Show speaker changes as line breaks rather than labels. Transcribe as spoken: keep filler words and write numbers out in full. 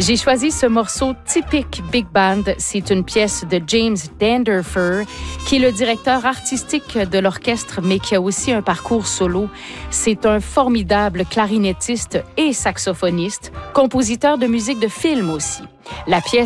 J'ai choisi ce morceau typique Big Band. C'est une pièce de James Danderfer, qui est le directeur artistique de l'orchestre, mais qui a aussi un parcours solo. C'est un formidable clarinettiste et saxophoniste, compositeur de musique de film aussi. La pièce